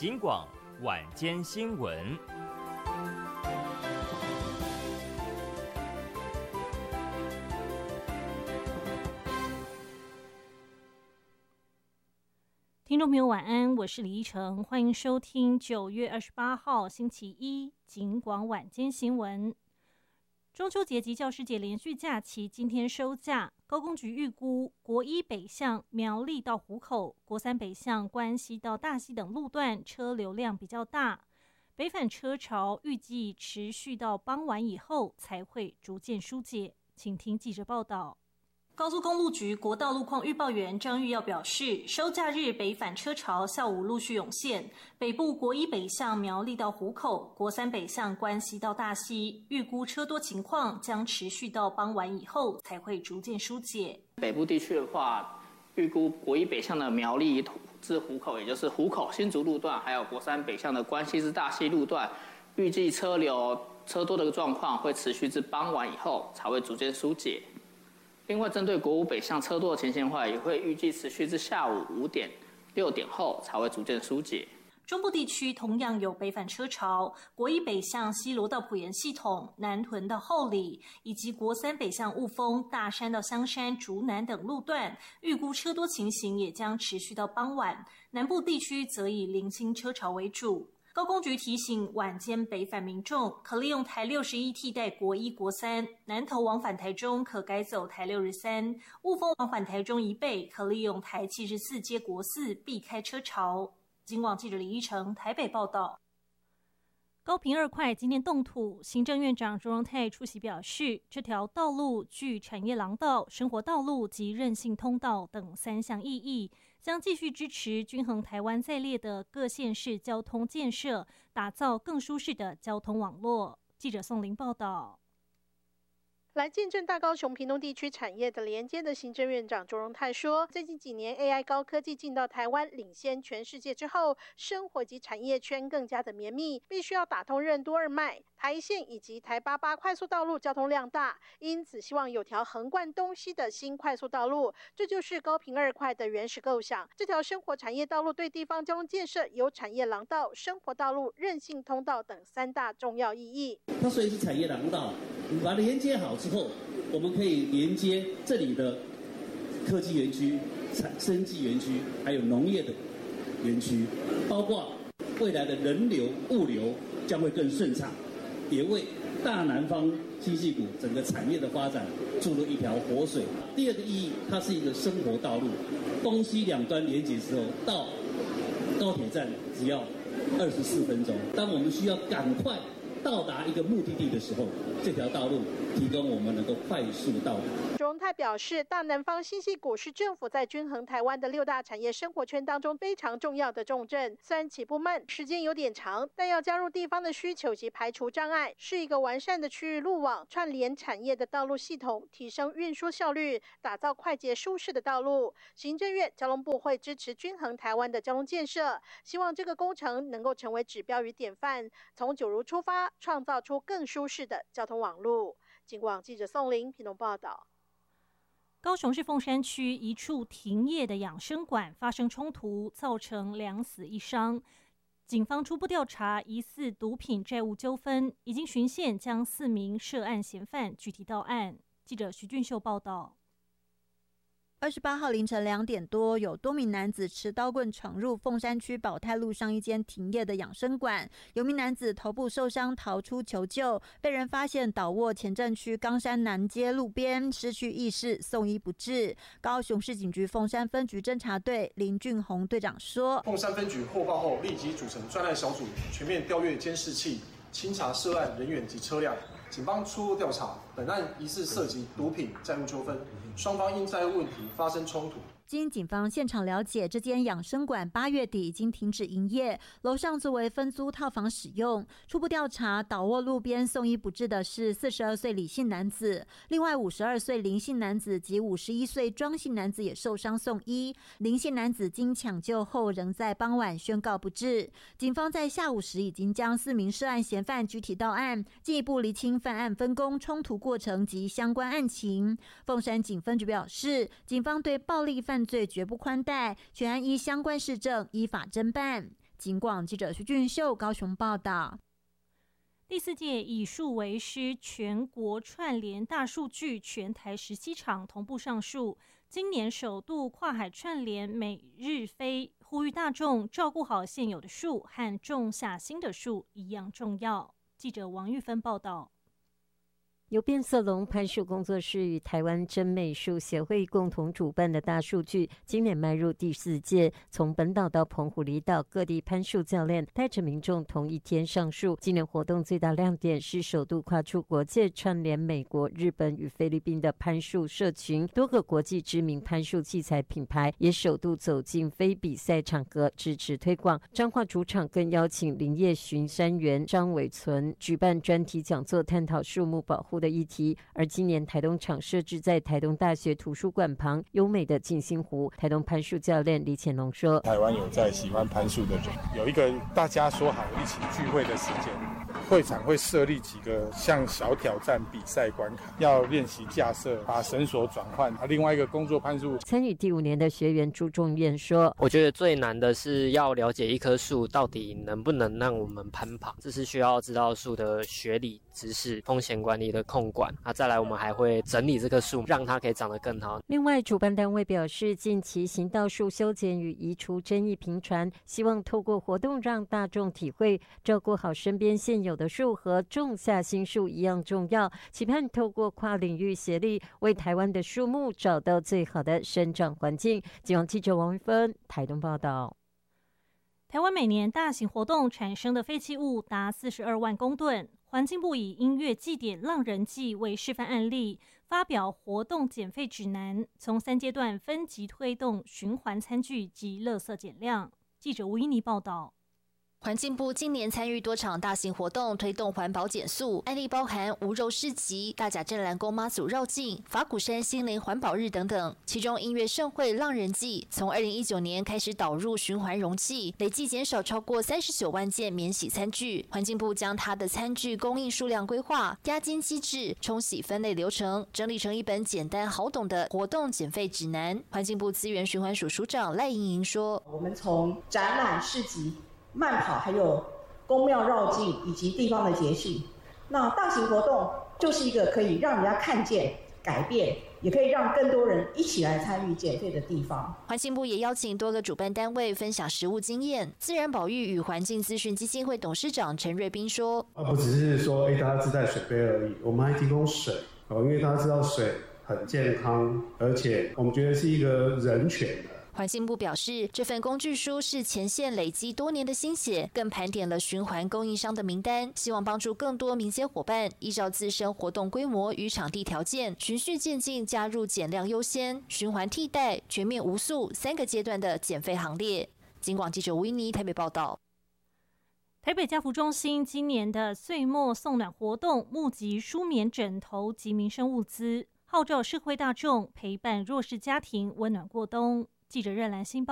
警广晚间新闻。 听众朋友晚安，我是李依晨，欢迎收听9月28号星期一警广晚间新闻。中秋节及教师节连续假期今天收假，高工局预估国一北向苗栗到湖口、国三北向关西到大溪等路段车流量比较大，北返车潮预计持续到傍晚以后才会逐渐疏解。请听记者报道。高速公路局国道路况预报员张玉耀表示，收假日北返车潮下午陆续涌现，北部国一北向苗栗到湖口，国三北向关西到大溪，预估车多情况将持续到傍晚以后才会逐渐疏解。 北部地区的话，预估国一北向的苗栗至湖口，也就是湖口新竹路段，还有国三北向的关西至大溪路段，预计车多的状况会持续至傍晚以后才会逐渐疏解。另外，针对国五北向车多的情形的话，也会预计持续至下午5点、6点后才会逐渐疏解。 中部地区同样有北返车潮，国一北向西螺到埔盐系统、南屯到后里，以及国三北向雾峰、大山到香山、竹南等路段，预估车多情形也将持续到傍晚。南部地区则以零星车潮为主。高工局提醒晚间北返民众，可利用台61替代国一、国三；南投往返台中可改走台63；雾峰往返台中以北可利用台74接国4，避开车潮。警广记者李依成台北报道。高屏2块今天动土，行政院长卓荣泰出席表示，这条道路具产业廊道、生活道路及韧性通道等3项意义，将继续支持均衡台湾在列的各县市交通建设，打造更舒适的交通网络。记者宋玲报道。 来见证大高雄屏东地区产业的连接的行政院长卓荣泰说，最近几年 AI 高科技进到台湾，领先全世界之后，生活及产业圈更加的绵密，必须要打通任督二脉，台线以及台88快速道路交通量大，因此希望有条横贯东西的新快速道路，这就是高屏2块的原始构想。这条生活产业道路对地方交通建设有产业廊道、生活道路、韧性通道等3大重要意义。 它虽然是产业廊道，把它连接好之后，我们可以连接这里的科技园区、生技园区，还有农业的园区，包括未来的人流、物流将会更顺畅，也为大南方经济股整个产业的发展注入一条活水。第二个意义，它是一个生活道路，东西两端连接之后，到高铁站只要24分钟。当我们需要赶快到达一个目的地的时候，这条道路提供我们能够快速到达。 卓荣泰表示，大南方新系股是政府在均衡台湾的6大产业生活圈当中非常重要的重镇。虽然起步慢，时间有点长，但要加入地方的需求及排除障碍，是一个完善的区域路网，串联产业的道路系统，提升运输效率，打造快捷舒适的道路。行政院交通部会支持均衡台湾的交通建设，希望这个工程能够成为指标与典范，从九如出发，创造出更舒适的交通网路。警广记者宋玲屏东报道。 高雄市凤山区一处停业的养生馆发生冲突，造成2死1伤。警方初步调查疑似毒品债务纠纷，已经循线将4名涉案嫌犯具体到案。记者徐俊秀报道。 28号凌晨2点多，有多名男子持刀棍闯入凤山区保泰路上一间停业的养生馆，有名男子头部受伤逃出求救，被人发现倒卧前镇区冈山南街路边，失去意识，送医不治。高雄市警局凤山分局侦查队林俊宏队长说， 凤山分局获报后立即组成专案小组，全面调阅监视器，清查涉案人员及车辆。警方初步调查，本案疑似涉及毒品债务纠纷，双方因债务问题发生冲突。 经警方现场了解，这间养生馆8月底已经停止营业，楼上作为分租套房使用。初步调查，倒卧路边送医不治的是42岁李姓男子，另外52岁林姓男子及51岁庄姓男子也受伤送医。林姓男子经抢救后，仍在傍晚宣告不治。警方在下午时已经将4名涉案嫌犯具体到案，进一步厘清犯案分工、冲突过程及相关案情。凤山警分局表示，警方对暴力犯罪绝不宽待，全案依相关事证依法侦办。 警广记者徐俊秀高雄报道。 第4届以数为师全国串联大数据全台17场同步上树，今年首度跨海串联每日飞，呼吁大众照顾好现有的树和种下新的树一样重要。记者王玉芬报道。 由变色龙攀树工作室与台湾真美术协会共同主办的大数据，今年迈入第4届，从本岛到澎湖离岛各地攀树教练带着民众同一天上树。今年活动最大亮点是首度跨出国界，串联美国、日本与菲律宾的攀树社群，多个国际知名攀树器材品牌也首度走进非比赛场格支持推广。彰化主场更邀请林业巡山员张伟存举办专题讲座，探讨树木保护的议题。而今年台东场设置在台东大学图书馆旁优美的静心湖，台东攀树教练李潜龙说， 台湾有在喜欢攀树的人，有一个大家说好一起聚会的时间，会场会设立几个像小挑战比赛关卡，要练习架设，把绳索转换。另外一个工作攀树参与第5年的学员朱仲彦说， 我觉得最难的是要了解一棵树到底能不能让我们攀爬，这是需要知道树的学理知识、风险管理的控管。再来我们还会整理这棵树，让它可以长得更好。 另外主办单位表示，近期行道树修剪与移除争议频传，希望透过活动让大众体会照顾好身边现有的树和种下新树一样重要，期盼透过跨领域协力，为台湾的树木找到最好的生长环境。警广记者王玉芬台东报道。 台湾每年大型活动产生的废弃物达42万公吨，环境部以音乐祭典浪人祭为示范案例，发表活动减废指南，从3阶段分级推动循环餐具及垃圾减量。记者吴依妮报道。 环境部今年参与多场大型活动，推动环保减塑，案例包含无肉市集、大甲镇澜宫妈祖绕境、法鼓山心灵环保日等等。其中音乐盛会浪人祭从2019年开始导入循环容器，累计减少超过39万件免洗餐具。环境部将它的餐具供应数量规划、押金机制、冲洗分类流程，整理成一本简单好懂的活动减废指南。环境部资源循环署署长赖莹莹说：“ 我们从展览、市集、慢跑，还有宫庙绕境以及地方的节庆，那大型活动就是一个可以让人家看见改变，也可以让更多人一起来参与减废的地方。” 环境部也邀请多个主办单位分享实务经验。自然保育与环境资讯基金会董事长陈瑞斌说：“ 不只是说大家自带水杯而已，我们还提供水因为大家知道水很健康，而且我们觉得是一个人权的。” 环境部表示，这份工具书是前线累积多年的心血，更盘点了循环供应商的名单，希望帮助更多民间伙伴依照自身活动规模与场地条件，循序渐进加入减量优先、循环替代、全面无塑3个阶段的减废行列。警广记者吴依妮台北报道。 台北家福中心今年的岁末送暖活动，募集舒眠枕头及民生物资，号召社会大众陪伴弱势家庭温暖过冬。记者任兰欣报。